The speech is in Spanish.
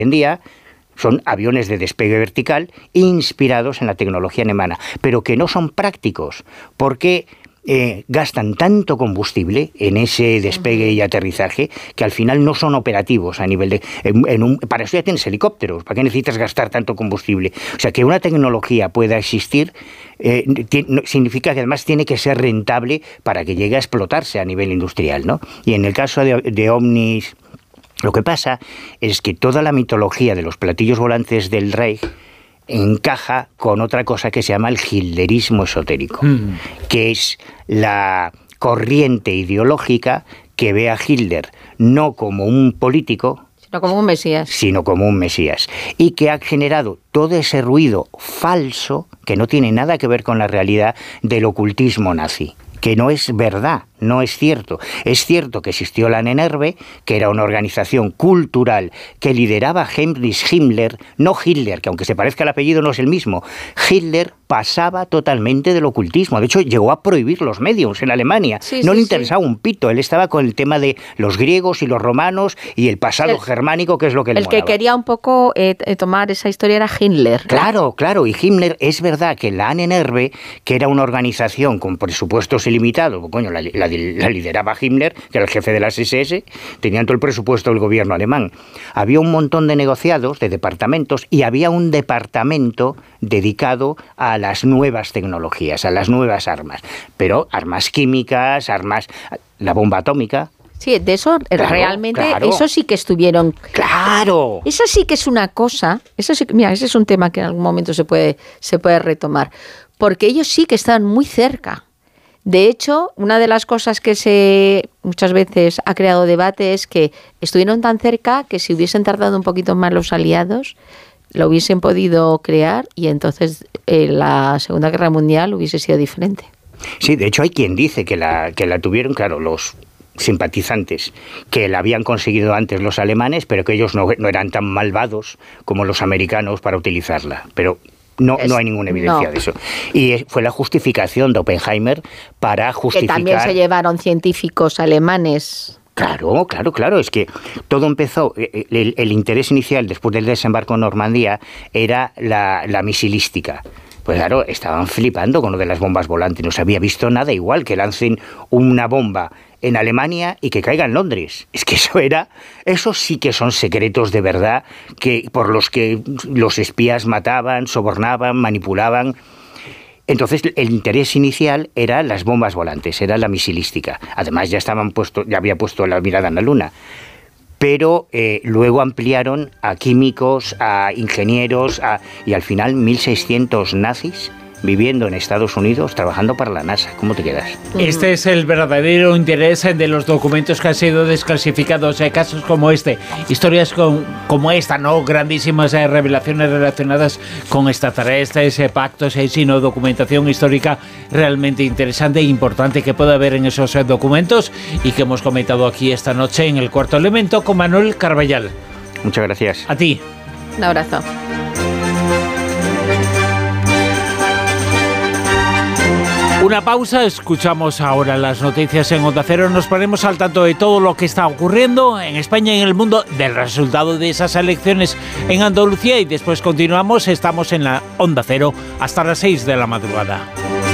en día son aviones de despegue vertical inspirados en la tecnología alemana, pero que no son prácticos, porque gastan tanto combustible en ese despegue y aterrizaje que al final no son operativos a nivel de... para eso ya tienes helicópteros, ¿para qué necesitas gastar tanto combustible? O sea, que una tecnología pueda existir significa que además tiene que ser rentable para que llegue a explotarse a nivel industrial, ¿no? Y en el caso de Omnis, lo que pasa es que toda la mitología de los platillos volantes del Reich encaja con otra cosa que se llama el hitlerismo esotérico, que es la corriente ideológica que ve a Hitler no como un político, sino como un mesías, y que ha generado todo ese ruido falso que no tiene nada que ver con la realidad del ocultismo nazi, que no es verdad, no es cierto. Es cierto que existió la NNRV, que era una organización cultural que lideraba Heinrich Himmler, no Hitler, que aunque se parezca el apellido no es el mismo. Hitler pasaba totalmente del ocultismo. De hecho, llegó a prohibir los mediums en Alemania. No le interesaba un pito. Él estaba con el tema de los griegos y los romanos y el pasado germánico, que es lo que le molaba. El que quería un poco tomar esa historia era Himmler, ¿no? Claro. Y Himmler, es verdad que la NNRV, que era una organización con presupuestos ilimitados, coño, la lideraba Himmler, que era el jefe de las SS, tenían todo el presupuesto del gobierno alemán. Había un montón de negociados, de departamentos, y había un departamento dedicado a las nuevas tecnologías, a las nuevas armas. Pero armas químicas, la bomba atómica. Sí, de eso realmente, eso sí que estuvieron... ¡Claro! Eso sí que es una cosa, eso sí, mira, ese es un tema que en algún momento se puede retomar, porque ellos sí que están muy cerca. De hecho, una de las cosas que muchas veces ha creado debate es que estuvieron tan cerca que si hubiesen tardado un poquito más los aliados, lo hubiesen podido crear y entonces la Segunda Guerra Mundial hubiese sido diferente. Sí, de hecho hay quien dice que la tuvieron, claro, los simpatizantes, que la habían conseguido antes los alemanes, pero que ellos no eran tan malvados como los americanos para utilizarla. Pero... No hay ninguna evidencia de eso. Y fue la justificación de Oppenheimer para justificar... Que también se llevaron científicos alemanes. Claro. Es que todo empezó... El interés inicial después del desembarco en Normandía era la misilística. Pues claro, estaban flipando con lo de las bombas volantes. No se había visto nada igual que lancen una bomba en Alemania y que caiga en Londres. Es que eso sí que son secretos de verdad por los que los espías mataban, sobornaban, manipulaban. Entonces el interés inicial era las bombas volantes, era la misilística. Además ya había puesto la mirada en la Luna. Pero luego ampliaron a químicos, a ingenieros, y al final 1.600 nazis viviendo en Estados Unidos, trabajando para la NASA. ¿Cómo te quedas? Este es el verdadero interés de los documentos que han sido desclasificados. Casos como este, historias como esta, no grandísimas revelaciones relacionadas con extraterrestres, pactos, sino documentación histórica realmente interesante e importante que puede haber en esos documentos y que hemos comentado aquí esta noche en El Cuarto Elemento con Manuel Carballal. Muchas gracias. A ti. Un abrazo. Una pausa, escuchamos ahora las noticias en Onda Cero, nos ponemos al tanto de todo lo que está ocurriendo en España y en el mundo, del resultado de esas elecciones en Andalucía y después continuamos, estamos en la Onda Cero hasta las 6 de la madrugada.